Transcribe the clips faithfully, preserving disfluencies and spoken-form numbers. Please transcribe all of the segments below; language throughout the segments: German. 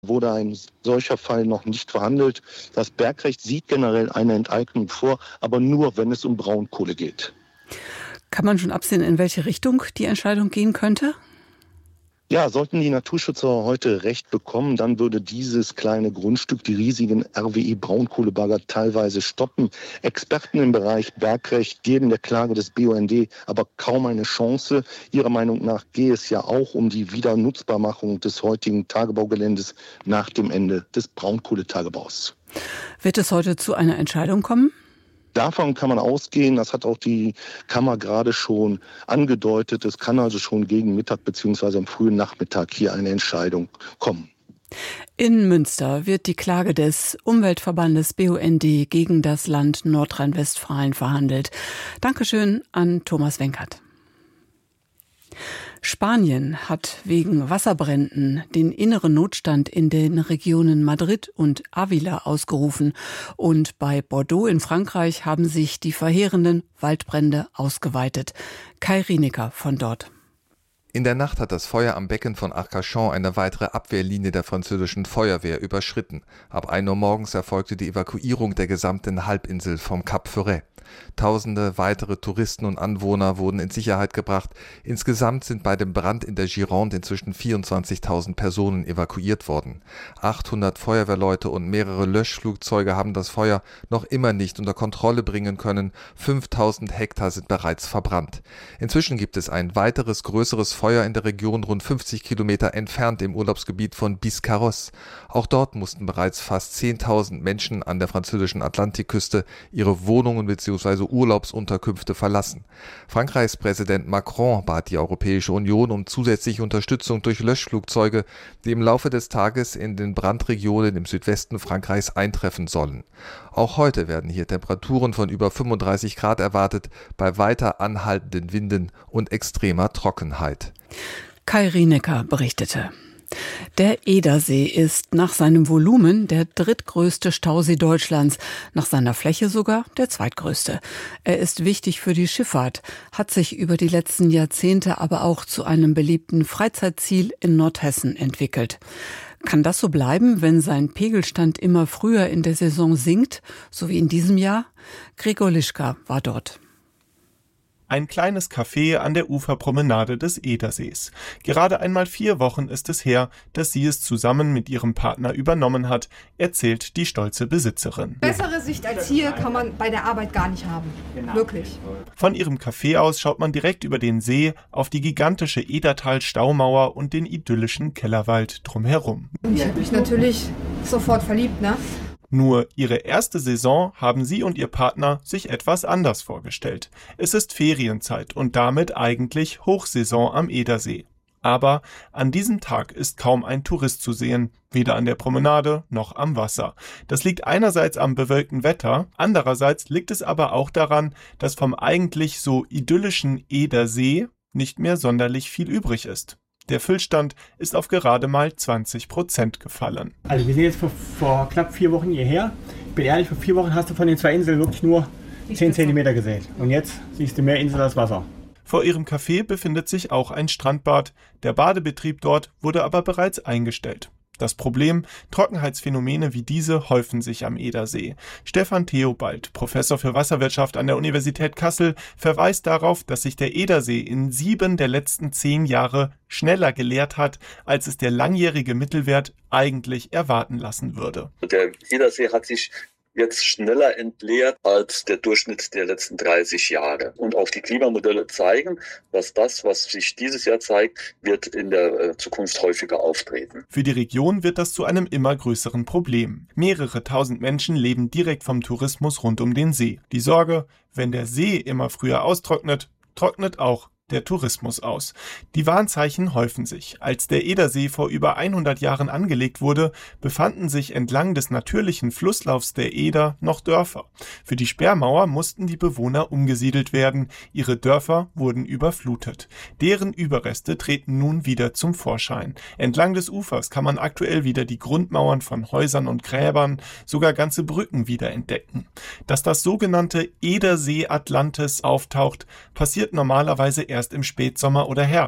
wurde ein solcher Fall noch nicht verhandelt. Das Bergrecht sieht generell eine Enteignung vor, aber nur, wenn es um Braunkohle geht. Kann man schon absehen, in welche Richtung die Entscheidung gehen könnte? Ja, sollten die Naturschützer heute Recht bekommen, dann würde dieses kleine Grundstück die riesigen R W E-Braunkohlebagger teilweise stoppen. Experten im Bereich Bergrecht geben der Klage des B U N D aber kaum eine Chance. Ihrer Meinung nach gehe es ja auch um die Wiedernutzbarmachung des heutigen Tagebaugeländes nach dem Ende des Braunkohletagebaus. Wird es heute zu einer Entscheidung kommen? Davon kann man ausgehen, das hat auch die Kammer gerade schon angedeutet. Es kann also schon gegen Mittag bzw. am frühen Nachmittag hier eine Entscheidung kommen. In Münster wird die Klage des Umweltverbandes B U N D gegen das Land Nordrhein-Westfalen verhandelt. Dankeschön an Thomas Wenkert. Spanien hat wegen Wasserbränden den inneren Notstand in den Regionen Madrid und Ávila ausgerufen. Und bei Bordeaux in Frankreich haben sich die verheerenden Waldbrände ausgeweitet. Kai Rienecker von dort. In der Nacht hat das Feuer am Becken von Arcachon eine weitere Abwehrlinie der französischen Feuerwehr überschritten. Ab ein Uhr morgens erfolgte die Evakuierung der gesamten Halbinsel vom Cap Ferret. Tausende weitere Touristen und Anwohner wurden in Sicherheit gebracht. Insgesamt sind bei dem Brand in der Gironde inzwischen vierundzwanzigtausend Personen evakuiert worden. achthundert Feuerwehrleute und mehrere Löschflugzeuge haben das Feuer noch immer nicht unter Kontrolle bringen können. fünftausend Hektar sind bereits verbrannt. Inzwischen gibt es ein weiteres größeres Feuer in der Region rund fünfzig Kilometer entfernt im Urlaubsgebiet von Biscarrosse. Auch dort mussten bereits fast zehntausend Menschen an der französischen Atlantikküste ihre Wohnungen bzw. Urlaubsunterkünfte verlassen. Frankreichs Präsident Macron bat die Europäische Union um zusätzliche Unterstützung durch Löschflugzeuge, die im Laufe des Tages in den Brandregionen im Südwesten Frankreichs eintreffen sollen. Auch heute werden hier Temperaturen von über fünfunddreißig Grad erwartet, bei weiter anhaltenden Winden und extremer Trockenheit. Kai Rienecker berichtete. Der Edersee ist nach seinem Volumen der drittgrößte Stausee Deutschlands, nach seiner Fläche sogar der zweitgrößte. Er ist wichtig für die Schifffahrt, hat sich über die letzten Jahrzehnte aber auch zu einem beliebten Freizeitziel in Nordhessen entwickelt. Kann das so bleiben, wenn sein Pegelstand immer früher in der Saison sinkt, so wie in diesem Jahr? Gregor Lischka war dort. Ein kleines Café an der Uferpromenade des Edersees. Gerade einmal vier Wochen ist es her, dass sie es zusammen mit ihrem Partner übernommen hat, erzählt die stolze Besitzerin. Bessere Sicht als hier kann man bei der Arbeit gar nicht haben. Wirklich. Von ihrem Café aus schaut man direkt über den See auf die gigantische Edertal-Staumauer und den idyllischen Kellerwald drumherum. Ich habe mich natürlich sofort verliebt, ne? Nur ihre erste Saison haben sie und ihr Partner sich etwas anders vorgestellt. Es ist Ferienzeit und damit eigentlich Hochsaison am Edersee. Aber an diesem Tag ist kaum ein Tourist zu sehen, weder an der Promenade noch am Wasser. Das liegt einerseits am bewölkten Wetter, andererseits liegt es aber auch daran, dass vom eigentlich so idyllischen Edersee nicht mehr sonderlich viel übrig ist. Der Füllstand ist auf gerade mal zwanzig Prozent gefallen. Also wir sind jetzt vor, vor knapp vier Wochen hierher. Ich bin ehrlich, vor vier Wochen hast du von den zwei Inseln wirklich nur zehn Zentimeter gesät. Und jetzt siehst du mehr Insel als Wasser. Vor ihrem Café befindet sich auch ein Strandbad. Der Badebetrieb dort wurde aber bereits eingestellt. Das Problem, Trockenheitsphänomene wie diese häufen sich am Edersee. Stefan Theobald, Professor für Wasserwirtschaft an der Universität Kassel, verweist darauf, dass sich der Edersee in sieben der letzten zehn Jahre schneller geleert hat, als es der langjährige Mittelwert eigentlich erwarten lassen würde. Der Edersee hat sich jetzt schneller entleert als der Durchschnitt der letzten dreißig Jahre. Und auch die Klimamodelle zeigen, dass das, was sich dieses Jahr zeigt, wird in der Zukunft häufiger auftreten. Für die Region wird das zu einem immer größeren Problem. Mehrere tausend Menschen leben direkt vom Tourismus rund um den See. Die Sorge, wenn der See immer früher austrocknet, trocknet auch der Tourismus aus. Die Warnzeichen häufen sich. Als der Edersee vor über hundert Jahren angelegt wurde, befanden sich entlang des natürlichen Flusslaufs der Eder noch Dörfer. Für die Sperrmauer mussten die Bewohner umgesiedelt werden. Ihre Dörfer wurden überflutet. Deren Überreste treten nun wieder zum Vorschein. Entlang des Ufers kann man aktuell wieder die Grundmauern von Häusern und Gräbern, sogar ganze Brücken wieder entdecken. Dass das sogenannte Edersee Atlantis auftaucht, passiert normalerweise erst im Spätsommer oder Herbst.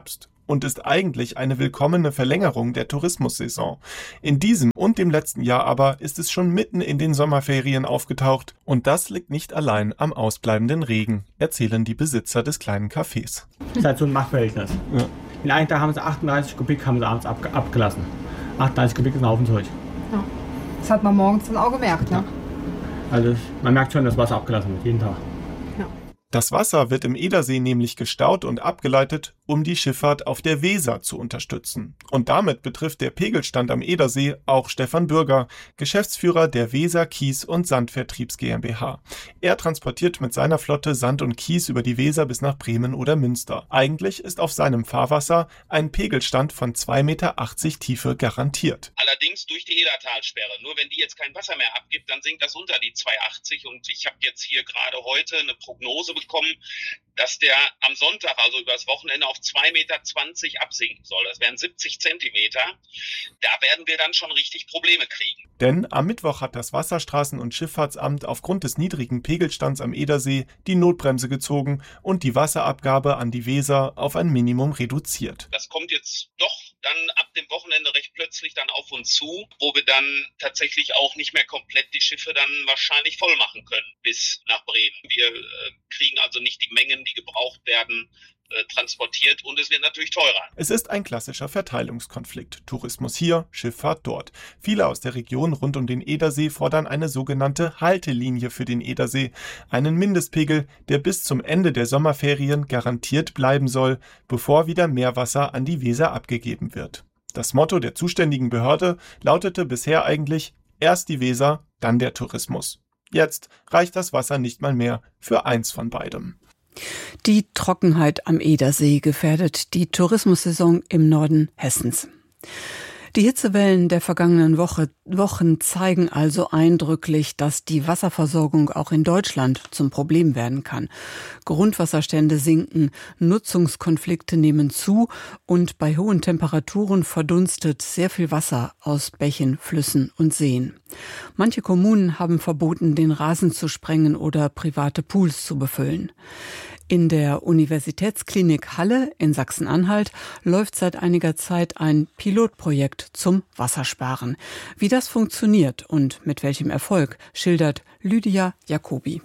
und ist eigentlich eine willkommene Verlängerung der Tourismussaison. In diesem und dem letzten Jahr aber ist es schon mitten in den Sommerferien aufgetaucht und das liegt nicht allein am ausbleibenden Regen, erzählen die Besitzer des kleinen Cafés. Das ist halt so ein Machtverhältnis. Ja. In einem Tag haben sie achtunddreißig Kubik haben sie abends ab, abgelassen. achtunddreißig Kubik ist ein Haufen Zeug. Ja. Das hat man morgens dann auch gemerkt, ne? Ja. Also man merkt schon, dass Wasser abgelassen wird, jeden Tag. Ja. Das Wasser wird im Edersee nämlich gestaut und abgeleitet, um die Schifffahrt auf der Weser zu unterstützen. Und damit betrifft der Pegelstand am Edersee auch Stefan Bürger, Geschäftsführer der Weser Kies- und Sandvertriebs GmbH. Er transportiert mit seiner Flotte Sand und Kies über die Weser bis nach Bremen oder Münster. Eigentlich ist auf seinem Fahrwasser ein Pegelstand von zwei Meter achtzig Tiefe garantiert. Allerdings durch die Edertalsperre. Nur wenn die jetzt kein Wasser mehr abgibt, dann sinkt das unter die zwei Meter achtzig. Und ich habe jetzt hier gerade heute eine Prognose bekommen, dass der am Sonntag, also übers Wochenende, auf zwei Meter zwanzig absinken soll. Das wären siebzig Zentimeter. Da werden wir dann schon richtig Probleme kriegen. Denn am Mittwoch hat das Wasserstraßen- und Schifffahrtsamt aufgrund des niedrigen Pegelstands am Edersee die Notbremse gezogen und die Wasserabgabe an die Weser auf ein Minimum reduziert. Das kommt jetzt doch dann ab dem Wochenende recht plötzlich dann auf uns zu, wo wir dann tatsächlich auch nicht mehr komplett die Schiffe dann wahrscheinlich voll machen können bis nach Bremen. Wir äh, kriegen also nicht die Mengen, die gebraucht werden, äh, transportiert und es wird natürlich teurer. Es ist ein klassischer Verteilungskonflikt. Tourismus hier, Schifffahrt dort. Viele aus der Region rund um den Edersee fordern eine sogenannte Haltelinie für den Edersee, einen Mindestpegel, der bis zum Ende der Sommerferien garantiert bleiben soll, bevor wieder Meerwasser an die Weser abgegeben wird. Das Motto der zuständigen Behörde lautete bisher eigentlich: erst die Weser, dann der Tourismus. Jetzt reicht das Wasser nicht mal mehr für eins von beidem. Die Trockenheit am Edersee gefährdet die Tourismussaison im Norden Hessens. Die Hitzewellen der vergangenen Woche, Wochen zeigen also eindrücklich, dass die Wasserversorgung auch in Deutschland zum Problem werden kann. Grundwasserstände sinken, Nutzungskonflikte nehmen zu und bei hohen Temperaturen verdunstet sehr viel Wasser aus Bächen, Flüssen und Seen. Manche Kommunen haben verboten, den Rasen zu sprengen oder private Pools zu befüllen. In der Universitätsklinik Halle in Sachsen-Anhalt läuft seit einiger Zeit ein Pilotprojekt zum Wassersparen. Wie das funktioniert und mit welchem Erfolg, schildert Lydia Jacobi.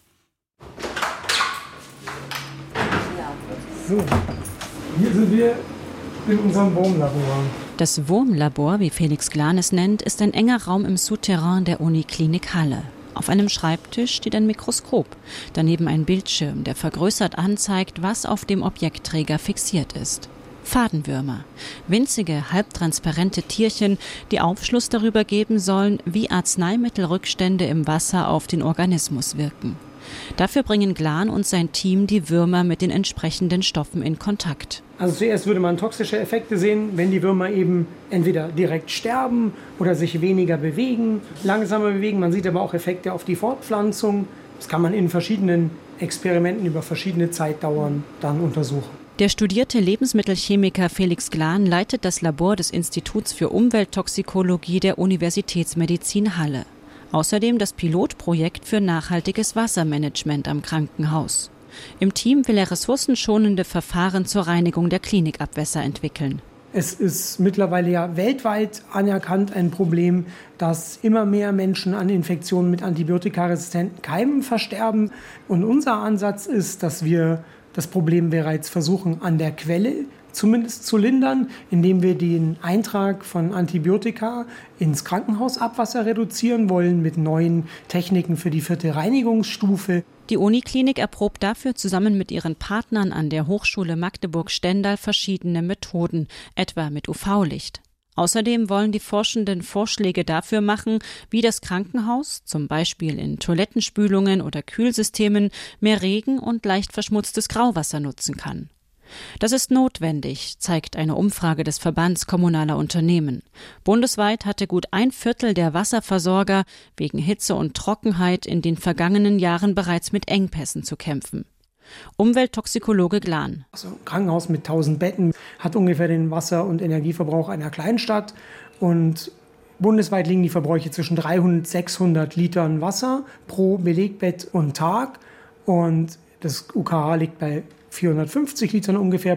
So, hier sind wir in unserem Wurmlabor. Das Wurmlabor, wie Felix Glan es nennt, ist ein enger Raum im Souterrain der Uniklinik Halle. Auf einem Schreibtisch steht ein Mikroskop, daneben ein Bildschirm, der vergrößert anzeigt, was auf dem Objektträger fixiert ist. Fadenwürmer, winzige, halbtransparente Tierchen, die Aufschluss darüber geben sollen, wie Arzneimittelrückstände im Wasser auf den Organismus wirken. Dafür bringen Glan und sein Team die Würmer mit den entsprechenden Stoffen in Kontakt. Also zuerst würde man toxische Effekte sehen, wenn die Würmer eben entweder direkt sterben oder sich weniger bewegen, langsamer bewegen. Man sieht aber auch Effekte auf die Fortpflanzung. Das kann man in verschiedenen Experimenten über verschiedene Zeitdauern dann untersuchen. Der studierte Lebensmittelchemiker Felix Glan leitet das Labor des Instituts für Umwelttoxikologie der Universitätsmedizin Halle. Außerdem das Pilotprojekt für nachhaltiges Wassermanagement am Krankenhaus. Im Team will er ressourcenschonende Verfahren zur Reinigung der Klinikabwässer entwickeln. Es ist mittlerweile ja weltweit anerkannt ein Problem, dass immer mehr Menschen an Infektionen mit antibiotikaresistenten Keimen versterben. Und unser Ansatz ist, dass wir das Problem bereits versuchen, an der Quelle zumindest zu lindern, indem wir den Eintrag von Antibiotika ins Krankenhausabwasser reduzieren wollen mit neuen Techniken für die vierte Reinigungsstufe. Die Uniklinik erprobt dafür zusammen mit ihren Partnern an der Hochschule Magdeburg-Stendal verschiedene Methoden, etwa mit U V-Licht. Außerdem wollen die Forschenden Vorschläge dafür machen, wie das Krankenhaus, zum Beispiel in Toilettenspülungen oder Kühlsystemen, mehr Regen und leicht verschmutztes Grauwasser nutzen kann. Das ist notwendig, zeigt eine Umfrage des Verbands kommunaler Unternehmen. Bundesweit hatte gut ein Viertel der Wasserversorger wegen Hitze und Trockenheit in den vergangenen Jahren bereits mit Engpässen zu kämpfen. Umwelttoxikologe Glan. Also ein Krankenhaus mit tausend Betten hat ungefähr den Wasser- und Energieverbrauch einer Kleinstadt. Und bundesweit liegen die Verbräuche zwischen dreihundert und sechshundert Litern Wasser pro Belegbett und Tag. Und das U K H liegt bei vierhundertfünfzig Litern ungefähr.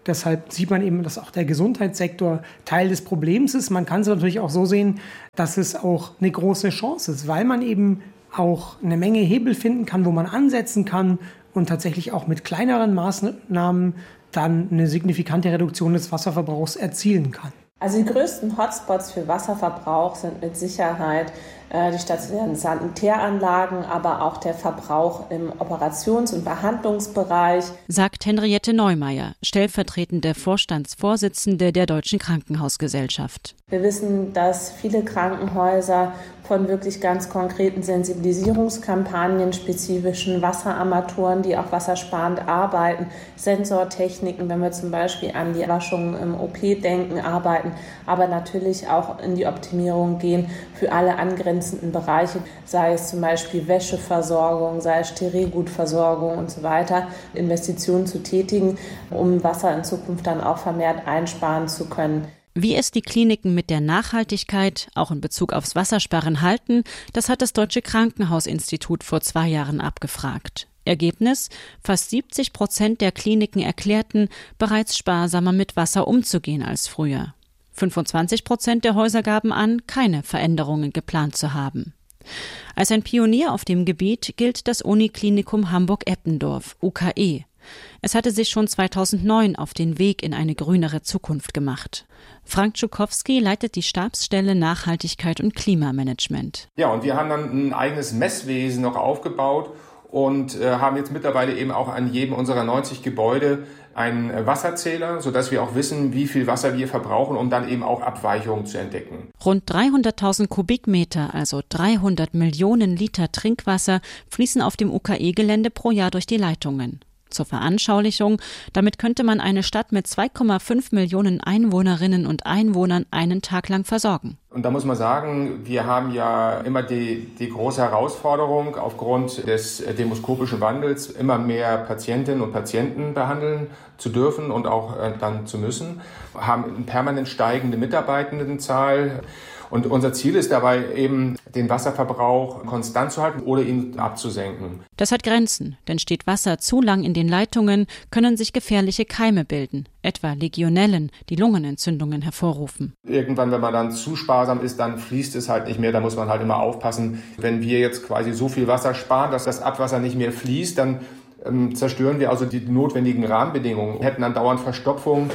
Deshalb sieht man eben, dass auch der Gesundheitssektor Teil des Problems ist. Man kann es natürlich auch so sehen, dass es auch eine große Chance ist, weil man eben auch eine Menge Hebel finden kann, wo man ansetzen kann und tatsächlich auch mit kleineren Maßnahmen dann eine signifikante Reduktion des Wasserverbrauchs erzielen kann. Also die größten Hotspots für Wasserverbrauch sind mit Sicherheit äh, die stationären Sanitäranlagen, aber auch der Verbrauch im Operations- und Behandlungsbereich, sagt Henriette Neumeier, stellvertretende Vorstandsvorsitzende der Deutschen Krankenhausgesellschaft. Wir wissen, dass viele Krankenhäuser von wirklich ganz konkreten Sensibilisierungskampagnen, spezifischen Wasserarmaturen, die auch wassersparend arbeiten, Sensortechniken, wenn wir zum Beispiel an die Waschung im O P denken, arbeiten, aber natürlich auch in die Optimierung gehen für alle angrenzenden Bereiche, sei es zum Beispiel Wäscheversorgung, sei es Sterilgutversorgung und so weiter, Investitionen zu tätigen, um Wasser in Zukunft dann auch vermehrt einsparen zu können. Wie es die Kliniken mit der Nachhaltigkeit, auch in Bezug aufs Wassersparen, halten, das hat das Deutsche Krankenhausinstitut vor zwei Jahren abgefragt. Ergebnis: Fast siebzig Prozent der Kliniken erklärten, bereits sparsamer mit Wasser umzugehen als früher. fünfundzwanzig Prozent der Häuser gaben an, keine Veränderungen geplant zu haben. Als ein Pionier auf dem Gebiet gilt das Uniklinikum Hamburg-Eppendorf, U K E. Es hatte sich schon zweitausendneun auf den Weg in eine grünere Zukunft gemacht. Frank Tschukowski leitet die Stabsstelle Nachhaltigkeit und Klimamanagement. Ja, und wir haben dann ein eigenes Messwesen noch aufgebaut und äh, haben jetzt mittlerweile eben auch an jedem unserer neunzig Gebäude einen Wasserzähler, sodass wir auch wissen, wie viel Wasser wir verbrauchen, um dann eben auch Abweichungen zu entdecken. Rund dreihunderttausend Kubikmeter, also dreihundert Millionen Liter Trinkwasser, fließen auf dem U K E-Gelände pro Jahr durch die Leitungen. Zur Veranschaulichung, damit könnte man eine Stadt mit zwei Komma fünf Millionen Einwohnerinnen und Einwohnern einen Tag lang versorgen. Und da muss man sagen, wir haben ja immer die, die große Herausforderung, aufgrund des demoskopischen Wandels immer mehr Patientinnen und Patienten behandeln zu dürfen und auch äh, dann zu müssen, haben eine permanent steigende Mitarbeitendenzahl. Und unser Ziel ist dabei eben, den Wasserverbrauch konstant zu halten oder ihn abzusenken. Das hat Grenzen, denn steht Wasser zu lang in den Leitungen, können sich gefährliche Keime bilden, etwa Legionellen, die Lungenentzündungen hervorrufen. Irgendwann, wenn man dann zu sparsam ist, dann fließt es halt nicht mehr, da muss man halt immer aufpassen. Wenn wir jetzt quasi so viel Wasser sparen, dass das Abwasser nicht mehr fließt, dann ähm, zerstören wir also die notwendigen Rahmenbedingungen, hätten dann dauernd Verstopfung.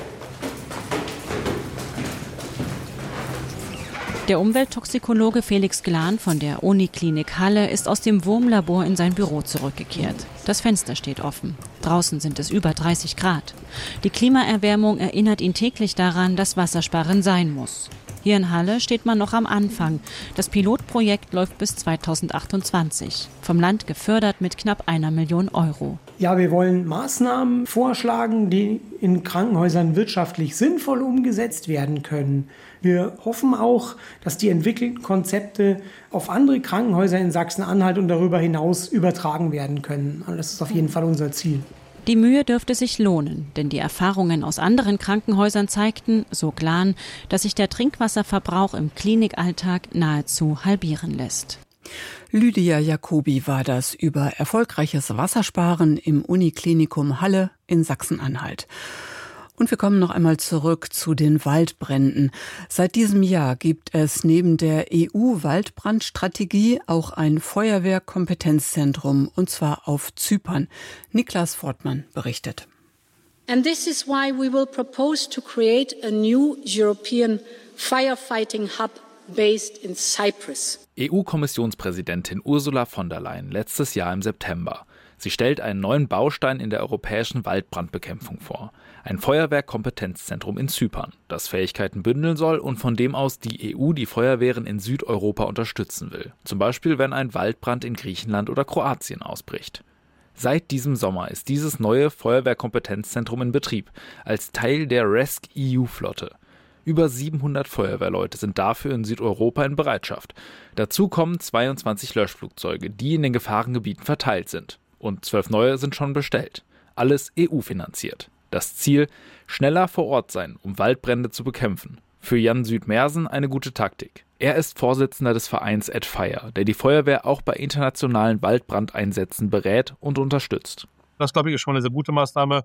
Der Umwelttoxikologe Felix Glan von der Uniklinik Halle ist aus dem Wurmlabor in sein Büro zurückgekehrt. Das Fenster steht offen. Draußen sind es über dreißig Grad. Die Klimaerwärmung erinnert ihn täglich daran, dass Wassersparen sein muss. Hier in Halle steht man noch am Anfang. Das Pilotprojekt läuft bis zweitausendachtundzwanzig. Vom Land gefördert mit knapp einer Million Euro. Ja, wir wollen Maßnahmen vorschlagen, die in Krankenhäusern wirtschaftlich sinnvoll umgesetzt werden können. Wir hoffen auch, dass die entwickelten Konzepte auf andere Krankenhäuser in Sachsen-Anhalt und darüber hinaus übertragen werden können. Also das ist auf jeden Fall unser Ziel. Die Mühe dürfte sich lohnen, denn die Erfahrungen aus anderen Krankenhäusern zeigten, so Glan, dass sich der Trinkwasserverbrauch im Klinikalltag nahezu halbieren lässt. Lydia Jacobi war das über erfolgreiches Wassersparen im Uniklinikum Halle in Sachsen-Anhalt. Und wir kommen noch einmal zurück zu den Waldbränden. Seit diesem Jahr gibt es neben der E U-Waldbrandstrategie auch ein Feuerwehrkompetenzzentrum, und zwar auf Zypern. Niklas Fortmann berichtet. And this is why we will propose to create a new European firefighting hub based in Cyprus. E U-Kommissionspräsidentin Ursula von der Leyen letztes Jahr im September. Sie stellt einen neuen Baustein in der europäischen Waldbrandbekämpfung vor. Ein Feuerwehrkompetenzzentrum in Zypern, das Fähigkeiten bündeln soll und von dem aus die E U die Feuerwehren in Südeuropa unterstützen will. Zum Beispiel, wenn ein Waldbrand in Griechenland oder Kroatien ausbricht. Seit diesem Sommer ist dieses neue Feuerwehrkompetenzzentrum in Betrieb, als Teil der RESC-E U-Flotte. Über siebenhundert Feuerwehrleute sind dafür in Südeuropa in Bereitschaft. Dazu kommen zweiundzwanzig Löschflugzeuge, die in den Gefahrengebieten verteilt sind. Und zwölf neue sind schon bestellt. Alles E U-finanziert. Das Ziel: schneller vor Ort sein, um Waldbrände zu bekämpfen. Für Jan Südmersen eine gute Taktik. Er ist Vorsitzender des Vereins At Fire, der die Feuerwehr auch bei internationalen Waldbrandeinsätzen berät und unterstützt. Das, glaube ich, ist schon eine sehr gute Maßnahme.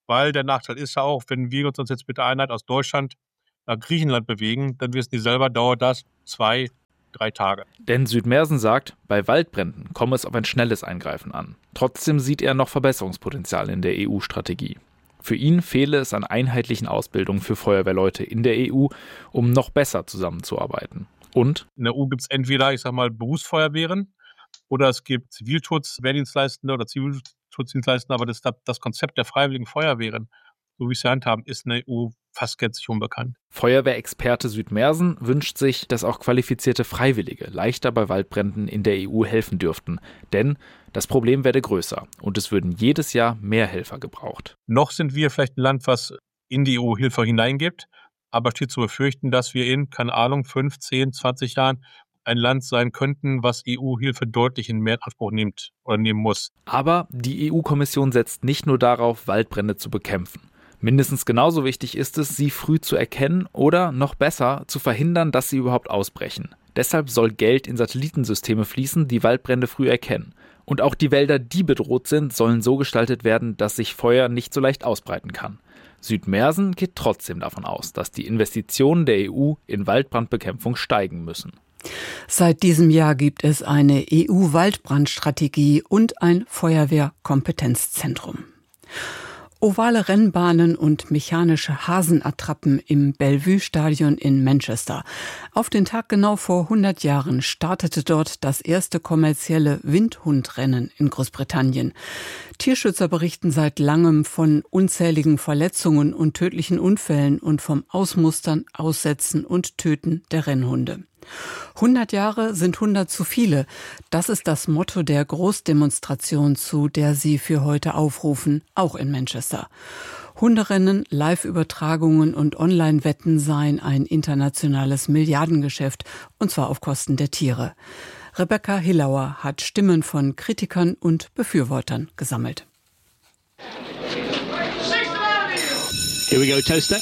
Weil der Nachteil ist ja auch, wenn wir uns jetzt mit der Einheit aus Deutschland nach Griechenland bewegen, dann wissen die selber, dauert das zwei, drei Tage. Denn Südmersen sagt, bei Waldbränden komme es auf ein schnelles Eingreifen an. Trotzdem sieht er noch Verbesserungspotenzial in der E U-Strategie. Für ihn fehle es an einheitlichen Ausbildungen für Feuerwehrleute in der E U, um noch besser zusammenzuarbeiten. Und? In der E U gibt es entweder, ich sag mal, Berufsfeuerwehren oder es gibt Zivilschutzwehrdienstleistende oder Zivilschutzdienstleistende, aber das, das Konzept der freiwilligen Feuerwehren, so wie sie handhaben, ist in der E U fast gänzlich unbekannt. Feuerwehrexperte Südmersen wünscht sich, dass auch qualifizierte Freiwillige leichter bei Waldbränden in der E U helfen dürften. Denn das Problem werde größer und es würden jedes Jahr mehr Helfer gebraucht. Noch sind wir vielleicht ein Land, was in die E U Hilfe hineingibt, aber steht zu befürchten, dass wir in, keine Ahnung, fünf, zehn, zwanzig Jahren ein Land sein könnten, was E U-Hilfe deutlich in mehr Anspruch nimmt oder nehmen muss. Aber die E U-Kommission setzt nicht nur darauf, Waldbrände zu bekämpfen. Mindestens genauso wichtig ist es, sie früh zu erkennen oder, noch besser, zu verhindern, dass sie überhaupt ausbrechen. Deshalb soll Geld in Satellitensysteme fließen, die Waldbrände früh erkennen. Und auch die Wälder, die bedroht sind, sollen so gestaltet werden, dass sich Feuer nicht so leicht ausbreiten kann. Südmersen geht trotzdem davon aus, dass die Investitionen der E U in Waldbrandbekämpfung steigen müssen. Seit diesem Jahr gibt es eine E U-Waldbrandstrategie und ein Feuerwehrkompetenzzentrum. Ovale Rennbahnen und mechanische Hasenattrappen im Bellevue-Stadion in Manchester. Auf den Tag genau vor hundert Jahren startete dort das erste kommerzielle Windhundrennen in Großbritannien. Tierschützer berichten seit langem von unzähligen Verletzungen und tödlichen Unfällen und vom Ausmustern, Aussetzen und Töten der Rennhunde. hundert Jahre sind hundert zu viele. Das ist das Motto der Großdemonstration, zu der sie für heute aufrufen, auch in Manchester. Hunderennen, Live-Übertragungen und Online-Wetten seien ein internationales Milliardengeschäft, und zwar auf Kosten der Tiere. Rebecca Hillauer hat Stimmen von Kritikern und Befürwortern gesammelt. Here we go, Toaster.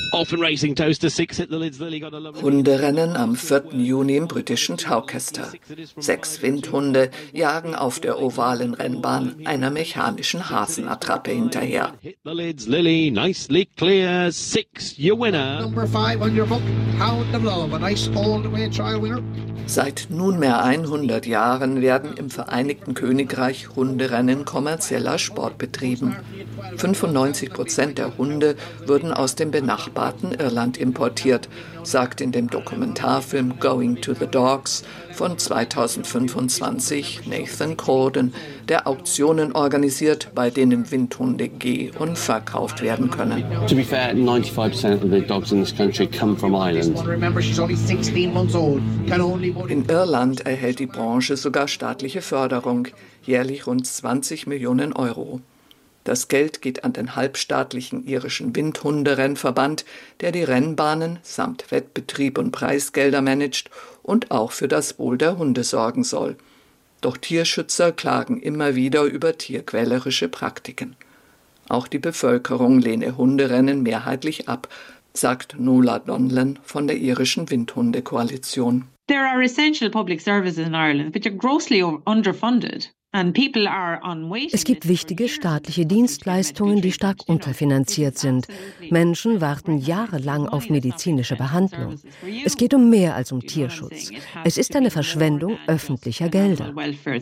Hunderennen am vierten Juni im britischen Taucester. Sechs Windhunde jagen auf der ovalen Rennbahn einer mechanischen Hasenattrappe hinterher. Seit nunmehr hundert Jahren werden im Vereinigten Königreich Hunderennen kommerzieller Sport betrieben. fünfundneunzig Prozent der Hunde würden aus dem benachbarten Irland importiert, sagt in dem Dokumentarfilm Going to the Dogs von zweitausendfünfundzwanzig Nathan Corden, der Auktionen organisiert, bei denen Windhunde geh- und verkauft werden können. To be fair, ninety-five percent of the dogs in this country come from Ireland. In Irland erhält die Branche sogar staatliche Förderung, jährlich rund zwanzig Millionen Euro. Das Geld geht an den halbstaatlichen irischen Windhunderennverband, der die Rennbahnen samt Wettbetrieb und Preisgelder managt und auch für das Wohl der Hunde sorgen soll. Doch Tierschützer klagen immer wieder über tierquälerische Praktiken. Auch die Bevölkerung lehne Hunderennen mehrheitlich ab, sagt Nuala Donlan von der irischen Windhundekoalition. There are essential public services in Ireland which are grossly underfunded. Es gibt wichtige staatliche Dienstleistungen, die stark unterfinanziert sind. Menschen warten jahrelang auf medizinische Behandlung. Es geht um mehr als um Tierschutz. Es ist eine Verschwendung öffentlicher Gelder.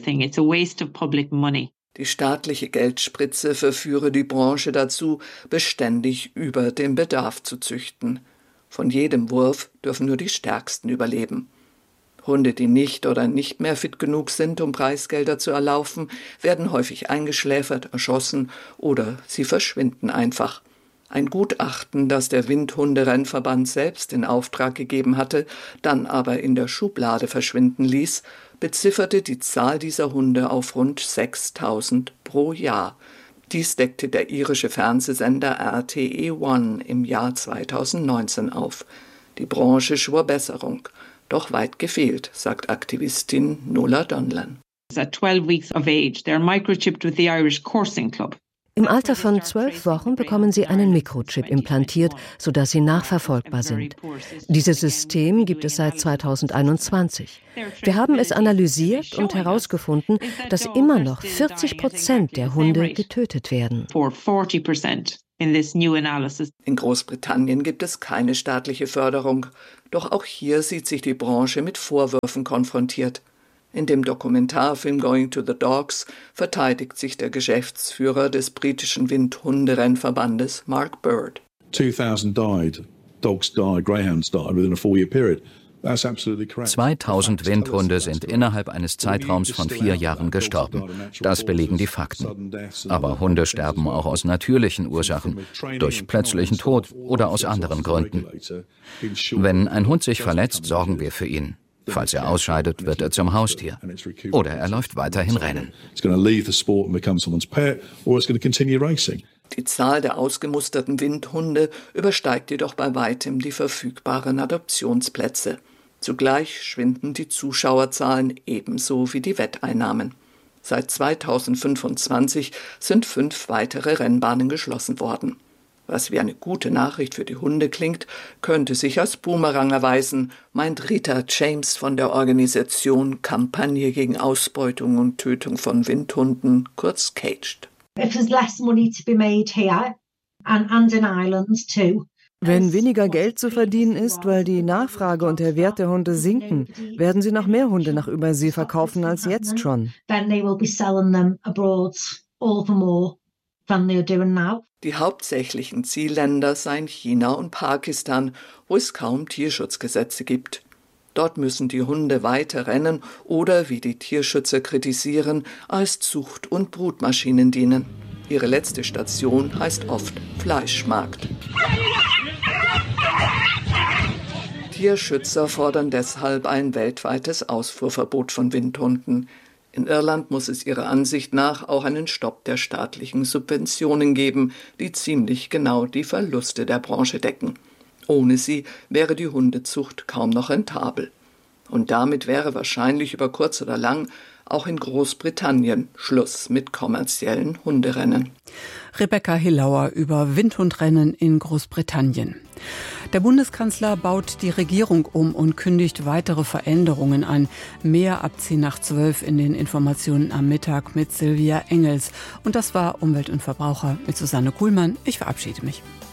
Die staatliche Geldspritze verführe die Branche dazu, beständig über dem Bedarf zu züchten. Von jedem Wurf dürfen nur die Stärksten überleben. Hunde, die nicht oder nicht mehr fit genug sind, um Preisgelder zu erlaufen, werden häufig eingeschläfert, erschossen oder sie verschwinden einfach. Ein Gutachten, das der Windhunderennverband selbst in Auftrag gegeben hatte, dann aber in der Schublade verschwinden ließ, bezifferte die Zahl dieser Hunde auf rund sechstausend pro Jahr. Dies deckte der irische Fernsehsender R T E eins im Jahr zweitausendneunzehn auf. Die Branche schwor Besserung. Doch weit gefehlt, sagt Aktivistin Nuala Donlan. At twelve weeks of age, they are microchipped with the Irish Coursing Club. Im Alter von zwölf Wochen bekommen sie einen Mikrochip implantiert, sodass sie nachverfolgbar sind. Dieses System gibt es seit zweitausendeinundzwanzig. Wir haben es analysiert und herausgefunden, dass immer noch vierzig Prozent der Hunde getötet werden. in this new analysis. In Großbritannien gibt es keine staatliche Förderung, doch auch hier sieht sich die Branche mit Vorwürfen konfrontiert. In dem Dokumentarfilm Going to the Dogs verteidigt sich der Geschäftsführer des britischen Windhunderennverbandes Mark Bird. two thousand died, dogs died, greyhounds died within a four-year period. zweitausend Windhunde sind innerhalb eines Zeitraums von vier Jahren gestorben. Das belegen die Fakten. Aber Hunde sterben auch aus natürlichen Ursachen, durch plötzlichen Tod oder aus anderen Gründen. Wenn ein Hund sich verletzt, sorgen wir für ihn. Falls er ausscheidet, wird er zum Haustier. Oder er läuft weiterhin Rennen. Die Zahl der ausgemusterten Windhunde übersteigt jedoch bei weitem die verfügbaren Adoptionsplätze. Zugleich schwinden die Zuschauerzahlen ebenso wie die Wetteinnahmen. Seit zweitausendfünfundzwanzig sind fünf weitere Rennbahnen geschlossen worden. Was wie eine gute Nachricht für die Hunde klingt, könnte sich als Boomerang erweisen, meint Rita James von der Organisation Kampagne gegen Ausbeutung und Tötung von Windhunden, kurz Caged. Wenn weniger Geld zu verdienen ist, weil die Nachfrage und der Wert der Hunde sinken, werden sie noch mehr Hunde nach Übersee verkaufen als jetzt schon. Die hauptsächlichen Zielländer seien China und Pakistan, wo es kaum Tierschutzgesetze gibt. Dort müssen die Hunde weiter rennen oder, wie die Tierschützer kritisieren, als Zucht- und Brutmaschinen dienen. Ihre letzte Station heißt oft Fleischmarkt. Tierschützer fordern deshalb ein weltweites Ausfuhrverbot von Windhunden. In Irland muss es ihrer Ansicht nach auch einen Stopp der staatlichen Subventionen geben, die ziemlich genau die Verluste der Branche decken. Ohne sie wäre die Hundezucht kaum noch rentabel. Und damit wäre wahrscheinlich über kurz oder lang auch in Großbritannien Schluss mit kommerziellen Hunderennen. Rebecca Hillauer über Windhundrennen in Großbritannien. Der Bundeskanzler baut die Regierung um und kündigt weitere Veränderungen an. Mehr ab zehn nach zwölf in den Informationen am Mittag mit Silvia Engels. Und das war Umwelt und Verbraucher mit Susanne Kuhlmann. Ich verabschiede mich.